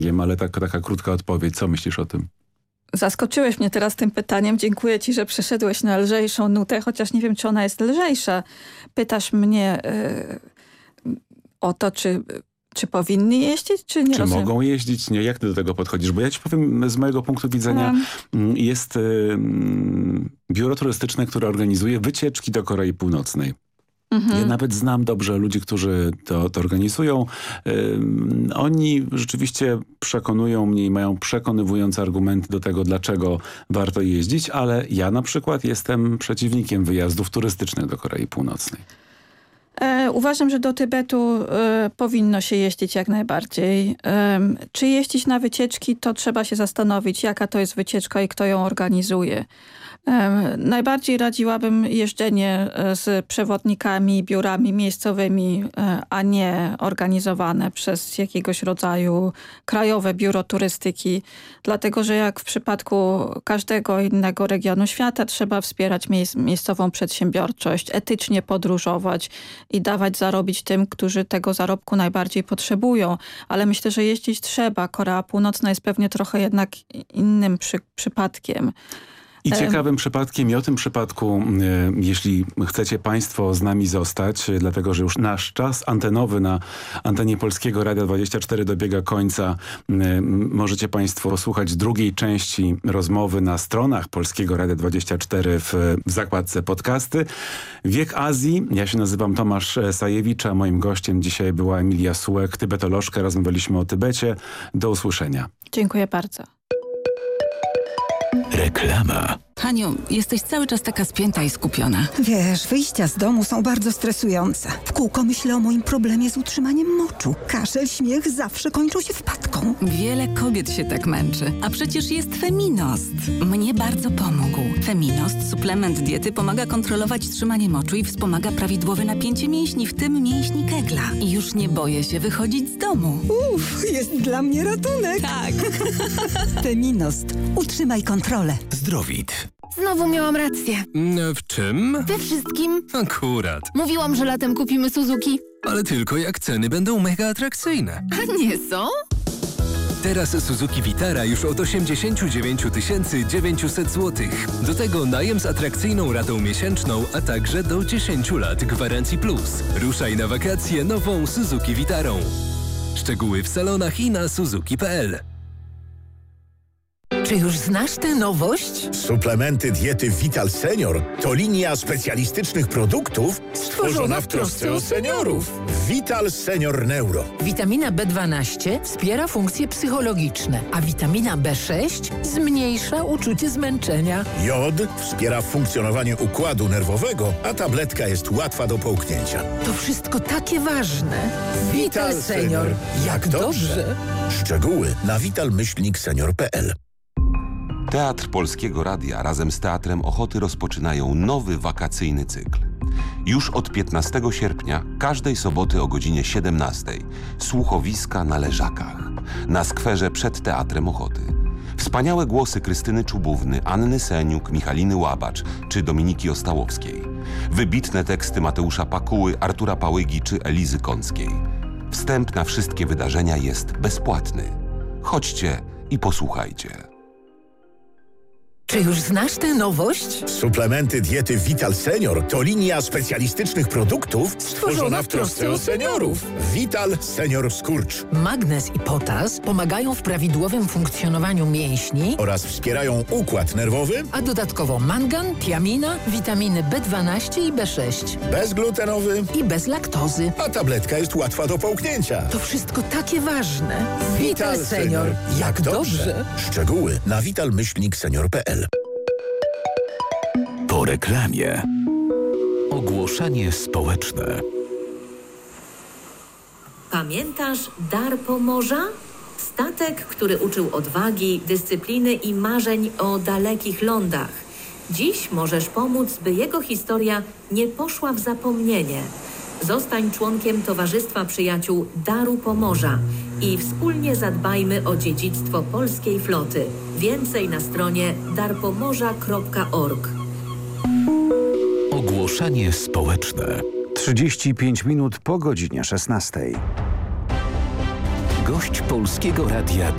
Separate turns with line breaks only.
Wiem, ale taka krótka odpowiedź. Co myślisz o tym?
Zaskoczyłeś mnie teraz tym pytaniem. Dziękuję ci, że przeszedłeś na lżejszą nutę, chociaż nie wiem, czy ona jest lżejsza. Pytasz mnie o to, czy powinny jeździć, czy nie?
Czy mogą jeździć? Nie, jak ty do tego podchodzisz? Bo ja ci powiem, z mojego punktu widzenia jest biuro turystyczne, które organizuje wycieczki do Korei Północnej. Ja nawet znam dobrze ludzi, którzy to organizują. Oni rzeczywiście przekonują mnie i mają przekonywujące argumenty do tego, dlaczego warto jeździć, ale ja na przykład jestem przeciwnikiem wyjazdów turystycznych do Korei Północnej.
Uważam, że do Tybetu powinno się jeździć jak najbardziej. Czy jeździć na wycieczki, to trzeba się zastanowić, jaka to jest wycieczka i kto ją organizuje. Najbardziej radziłabym jeżdżenie z przewodnikami, biurami miejscowymi, a nie organizowane przez jakiegoś rodzaju krajowe biuro turystyki. Dlatego, że jak w przypadku każdego innego regionu świata trzeba wspierać miejscową przedsiębiorczość, etycznie podróżować i dawać zarobić tym, którzy tego zarobku najbardziej potrzebują. Ale myślę, że jeździć trzeba. Korea Północna jest pewnie trochę jednak innym przypadkiem.
I ciekawym przypadkiem i o tym przypadku, jeśli chcecie państwo z nami zostać, dlatego że już nasz czas antenowy na antenie Polskiego Radia 24 dobiega końca. Możecie państwo posłuchać drugiej części rozmowy na stronach Polskiego Radia 24 w zakładce podcasty. Wiek Azji. Ja się nazywam Tomasz Sajewicz, a moim gościem dzisiaj była Emilia Sułek, tybetolożka. Rozmawialiśmy o Tybecie. Do usłyszenia.
Dziękuję bardzo.
Reklama. Haniu, jesteś cały czas taka spięta i skupiona.
Wiesz, wyjścia z domu są bardzo stresujące. W kółko myślę o moim problemie z utrzymaniem moczu. Kaszel, śmiech zawsze kończą się wpadką.
Wiele kobiet się tak męczy. A przecież jest Feminost. Mnie bardzo pomógł. Feminost, suplement diety, pomaga kontrolować trzymanie moczu i wspomaga prawidłowe napięcie mięśni, w tym mięśni kegla. I już nie boję się wychodzić z domu.
Jest dla mnie ratunek.
Tak.
Feminost. Utrzymaj kontrolę.
Zdrowit.
Znowu miałam rację.
W czym?
We wszystkim.
Akurat.
Mówiłam, że latem kupimy Suzuki.
Ale tylko jak ceny będą mega atrakcyjne.
A nie są?
Teraz Suzuki Vitara już od 89 900 zł. Do tego najem z atrakcyjną ratą miesięczną, a także do 10 lat gwarancji plus. Ruszaj na wakacje nową Suzuki Vitarą. Szczegóły w salonach i na suzuki.pl.
Czy już znasz tę nowość?
Suplementy diety Vital Senior to linia specjalistycznych produktów stworzona w trosce o seniorów. Vital Senior Neuro.
Witamina B12 wspiera funkcje psychologiczne, a witamina B6 zmniejsza uczucie zmęczenia.
Jod wspiera funkcjonowanie układu nerwowego, a tabletka jest łatwa do połknięcia.
To wszystko takie ważne. Vital Senior. Jak dobrze!
Szczegóły na vital-senior.pl.
Teatr Polskiego Radia razem z Teatrem Ochoty rozpoczynają nowy wakacyjny cykl. Już od 15 sierpnia, każdej soboty o godzinie 17 słuchowiska na Leżakach, na skwerze przed Teatrem Ochoty. Wspaniałe głosy Krystyny Czubówny, Anny Seniuk, Michaliny Łabacz czy Dominiki Ostałowskiej. Wybitne teksty Mateusza Pakuły, Artura Pałygi czy Elizy Kąckiej. Wstęp na wszystkie wydarzenia jest bezpłatny. Chodźcie i posłuchajcie.
Czy już znasz tę nowość?
Suplementy diety Vital Senior to linia specjalistycznych produktów stworzona w trosce o seniorów. Vital Senior Skurcz.
Magnez i potas pomagają w prawidłowym funkcjonowaniu mięśni
Oraz wspierają układ nerwowy,
a dodatkowo mangan, tiamina, witaminy B12 i B6.
bezglutenowy,
I bez laktozy.
a tabletka jest łatwa do połknięcia.
To wszystko takie ważne. Vital Senior. Jak dobrze!
Szczegóły na vital-senior.pl.
Po reklamie. Ogłoszenie społeczne.
Pamiętasz Dar Pomorza? Statek, który uczył odwagi, dyscypliny i marzeń o dalekich lądach. Dziś możesz pomóc, by jego historia nie poszła w zapomnienie. Zostań członkiem Towarzystwa Przyjaciół Daru Pomorza i wspólnie zadbajmy o dziedzictwo polskiej floty. Więcej na stronie darpomorza.org.
Ogłoszenie społeczne.
35 minut po godzinie 16.
Gość Polskiego Radia